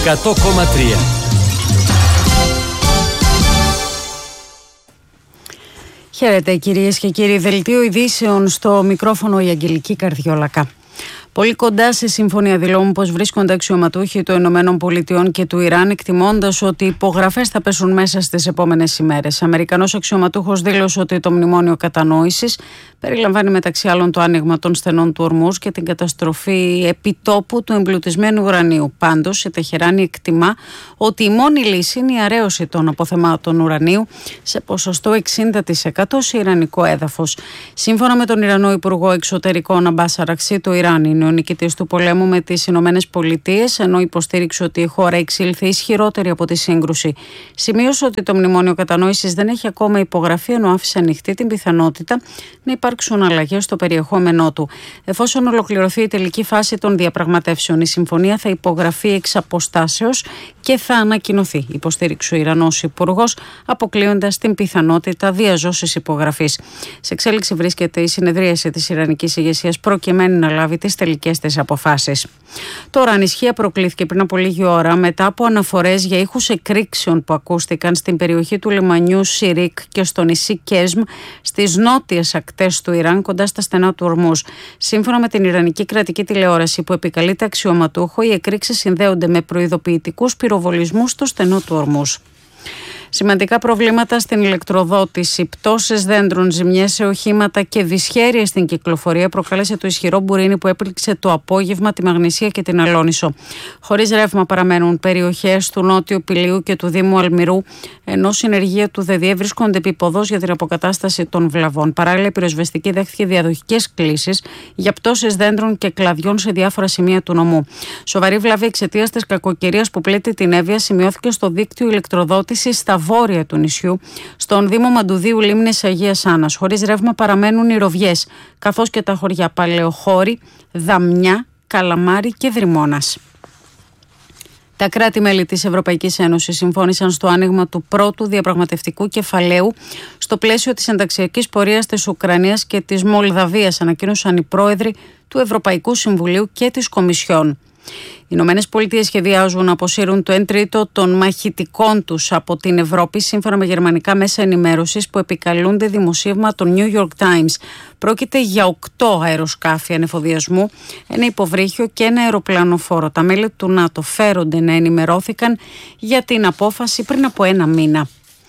100,3. Χαίρετε κυρίες και κύριοι, δελτίο ειδήσεων στο μικρόφωνο η Αγγελική Καρδιόλακα. Πολύ κοντά σε συμφωνία δηλώνουν πως βρίσκονται αξιωματούχοι των Ηνωμένων Πολιτειών και του Ιράν, εκτιμώντας ότι οι υπογραφές θα πέσουν μέσα στις επόμενες ημέρες. Αμερικανός αξιωματούχος δήλωσε ότι το μνημόνιο κατανόησης περιλαμβάνει μεταξύ άλλων το άνοιγμα των στενών του Ορμούζ και την καταστροφή επιτόπου του εμπλουτισμένου ουρανίου. Πάντως, η Τεχεράνη εκτιμά ότι η μόνη λύση είναι η αραίωση των αποθεμάτων ουρανίου σε ποσοστό 60% σε ιρανικό έδαφος. Σύμφωνα με τον Ιρανό Υπουργό Εξωτερικών Αμπάς Αραξί, το Ιράν είναι ο νικητής του πολέμου με τις Ηνωμένες Πολιτείες, ενώ υποστήριξε ότι η χώρα εξήλθε ισχυρότερη από τη σύγκρουση. Σημείωσε ότι το μνημόνιο κατανόησης δεν έχει ακόμα υπογραφεί, ενώ άφησε ανοιχτή την πιθανότητα να υπάρξουν αλλαγές στο περιεχόμενό του. Εφόσον ολοκληρωθεί η τελική φάση των διαπραγματεύσεων, η συμφωνία θα υπογραφεί εξ αποστάσεως και θα ανακοινωθεί, υποστήριξε ο Ιρανός Υπουργός, αποκλείοντας την πιθανότητα διαζώσης υπογραφής. Σε εξέλιξη βρίσκεται η συνεδρίαση της Ιρανικής ηγεσίας προκειμένου να λάβει τις τελικές της αποφάσεις. Τώρα, ανησυχία προκλήθηκε πριν από λίγη ώρα μετά από αναφορές για ήχους εκρήξεων που ακούστηκαν στην περιοχή του λιμανιού Σιρίκ και στο νησί Κέσμ στις νότιες ακτές του Ιράν, κοντά στα στενά του Ορμούζ. Σύμφωνα με την Ιρανική κρατική τηλεόραση που επικαλείται αξιωματούχο, οι εκρήξεις συνδέονται με προειδοποιητικούς πυροβολισμούς στο στενό του Ορμούζ. Σημαντικά προβλήματα στην ηλεκτροδότηση, πτώσεις δέντρων, ζημιές σε οχήματα και δυσχέρειες στην κυκλοφορία προκάλεσε το ισχυρό μπουρίνι που έπληξε το απόγευμα τη Μαγνησία και την Αλόνισο. Χωρίς ρεύμα παραμένουν περιοχές του Νότιου Πηλίου και του Δήμου Αλμυρού, ενώ συνεργεία του ΔΔΕ βρίσκονται επίποδος για την αποκατάσταση των βλαβών. Παράλληλα, η πυροσβεστική δέχτηκε διαδοχικές κλήσεις για πτώσεις δέντρων και κλαδιών σε διάφορα σημεία του νομού. Σοβαρή βλάβη εξαιτίας της κακοκαιρίας που πλήττει την Εύβοια σημειώθηκε στο δίκτυο ηλεκτροδότησης στα βόρεια του νησιού, στον Δήμο Μαντουδίου Λίμνης Αγίας Άννας. Χωρίς ρεύμα παραμένουν οι Ροβιές, καθώς και τα χωριά Παλαιοχώρη, Δαμνιά, Καλαμάρι και Δρυμώνας. Τα κράτη-μέλη της Ευρωπαϊκής Ένωσης συμφώνησαν στο άνοιγμα του πρώτου διαπραγματευτικού κεφαλαίου στο πλαίσιο της ενταξιακής πορείας της Ουκρανίας και της Μολδαβίας, ανακοίνωσαν οι πρόεδροι του Ευρωπαϊκού Συμβουλίου και της Κομισιόν. Οι Ηνωμένες Πολιτείες σχεδιάζουν να αποσύρουν το 1/3 των μαχητικών τους από την Ευρώπη, σύμφωνα με γερμανικά μέσα ενημέρωσης που επικαλούνται δημοσίευμα του New York Times. Πρόκειται για 8 αεροσκάφη ανεφοδιασμού, ένα υποβρύχιο και ένα αεροπλανοφόρο. Τα μέλη του ΝΑΤΟ φέρονται να ενημερώθηκαν για την απόφαση πριν από ένα μήνα.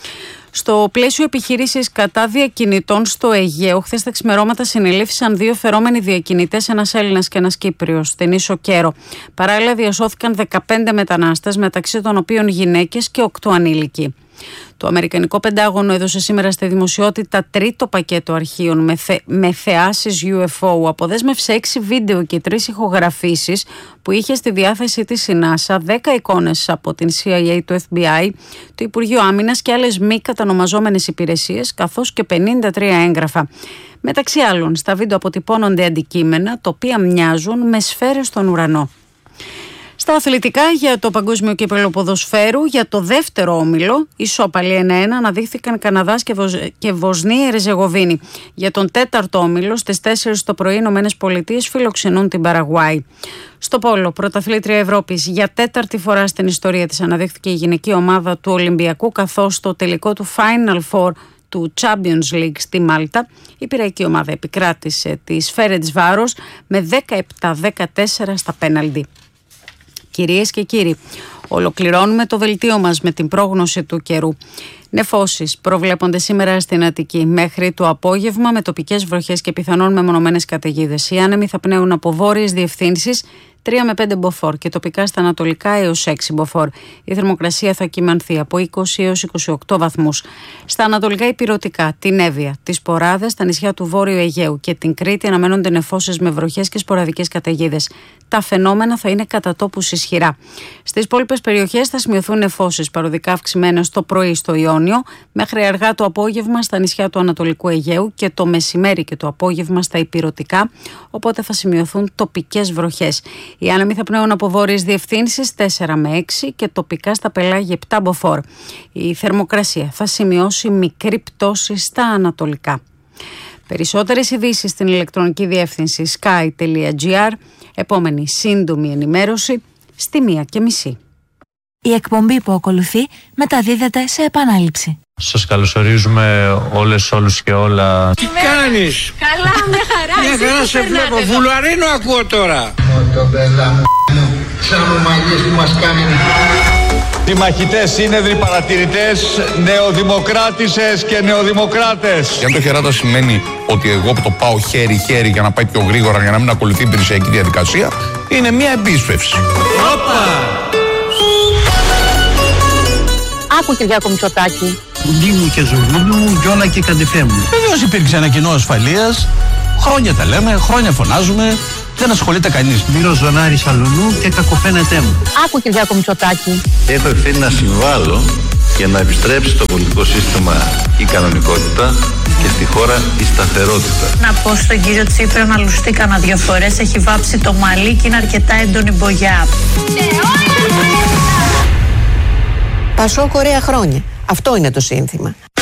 Στο πλαίσιο επιχείρησης κατά διακινητών στο Αιγαίο, χθες τα ξημερώματα συνελήφθησαν 2 φερόμενοι διακινητές, ένας Έλληνας και ένας Κύπριος, στην Ίσο Κέρο. Παράλληλα, διασώθηκαν 15 μετανάστες, μεταξύ των οποίων γυναίκες και 8 ανήλικοι. Το Αμερικανικό Πεντάγωνο έδωσε σήμερα στη δημοσιότητα τρίτο πακέτο αρχείων με θεάσεις UFO. Αποδέσμευσε 6 βίντεο και 3 ηχογραφήσεις που είχε στη διάθεση της η NASA, 10 εικόνες από την CIA, το FBI, το Υπουργείο Άμυνας και άλλες μη κατανομαζόμενες υπηρεσίες, καθώς και 53 έγγραφα. Μεταξύ άλλων, στα βίντεο αποτυπώνονται αντικείμενα τα οποία μοιάζουν με σφαίρες στον ουρανό. Στα αθλητικά, για το Παγκόσμιο Κύπελλο Ποδοσφαίρου, για το δεύτερο όμιλο, ισόπαλοι 1-1 αναδείχθηκαν Καναδάς και Βοσνία Ερζεγοβίνη. Για τον τέταρτο όμιλο, στις 4 το πρωί, οι Ηνωμένες Πολιτείες φιλοξενούν την Παραγουάη. Στο πόλο, πρωταθλήτρια Ευρώπης, για τέταρτη φορά στην ιστορία της αναδείχθηκε η γυναική ομάδα του Ολυμπιακού, καθώς στο τελικό του Final Four του Champions League στη Μάλτα, η πειραϊκή ομάδα επικράτησε τη Φέρεντσβάρος με 17-14 στα πέναλτι. Κυρίες και κύριοι, ολοκληρώνουμε το δελτίο μας με την πρόγνωση του καιρού. Νεφώσεις προβλέπονται σήμερα στην Αττική μέχρι το απόγευμα με τοπικές βροχές και πιθανόν μεμονωμένες καταιγίδες. Οι άνεμοι θα πνέουν από βόρειες διευθύνσεις 3 με 5 μποφόρ και τοπικά στα ανατολικά έως 6 μποφόρ. Η θερμοκρασία θα κυμανθεί από 20 έως 28 βαθμούς. Στα ανατολικά ηπειρωτικά, την Εύβοια, τις Ποράδες, τα νησιά του Βόρειου Αιγαίου και την Κρήτη αναμένονται νεφώσεις με βροχές και σποραδικές καταιγίδες. Τα φαινόμενα θα είναι κατά τόπους ισχυρά. Στις υπόλοιπες περιοχές θα σημειωθούν νεφώσεις παροδικά αυξημένες το πρωί στο Ιόνιο, μέχρι αργά το απόγευμα στα νησιά του Ανατολικού Αιγαίου και το μεσημέρι και το απόγευμα στα ηπειρωτικά, οπότε θα σημειωθούν τοπικές βροχές. Οι άνεμοι θα πνέουν από βόρειες διευθύνσεις 4 με 6 και τοπικά στα πελάγια 7 μποφόρ. Η θερμοκρασία θα σημειώσει μικρή πτώση στα ανατολικά. Περισσότερες ειδήσεις στην ηλεκτρονική διεύθυνση sky.gr. Επόμενη σύντομη ενημέρωση στη 1:30. Η εκπομπή που ακολουθεί μεταδίδεται σε επανάληψη. Σας καλωσορίζουμε όλους και όλα. Τι κάνεις? Καλά, με χαρά. Μια χαρά σε βλέπω. Βουλαρίνο ακούω τώρα. Μοτομπέλα μου, σαν ομαλίες που μας κάνουν. Οι μαχητές σύνεδροι, παρατηρητές, νεοδημοκράτησες και νεοδημοκράτες. Και αν το χεράτα σημαίνει ότι εγώ το πάω χέρι-χέρι για να πάει πιο γρήγορα, για να μην ακολουθεί η υπηρεσιακή διαδικασία, είναι μια επίσπευση. Άκου, Κυριάκο Μητσοτάκη. Κουντί μου και ζουρνούλι μου, γιώνα και καντεφέ μου. Βεβαίως υπήρξε ένα κοινό ασφαλείας. Χρόνια τα λέμε, χρόνια φωνάζουμε. Δεν ασχολείται κανείς. Μύρο ζωνάρι σαλονού και κακοφαίνεται μου. Άκου, Κυριάκο Μητσοτάκη. Έχω ευθύνη να συμβάλλω για να επιστρέψει στο πολιτικό σύστημα η κανονικότητα και στη χώρα η σταθερότητα. Να πω στον κύριο Τσίπρα να λουστεί κανένα 2 φορές. Έχει βάψει το μαλλί και είναι αρκετά έντονη μπογιά. Πασόκ ωραία χρόνια. Αυτό είναι το σύνθημα.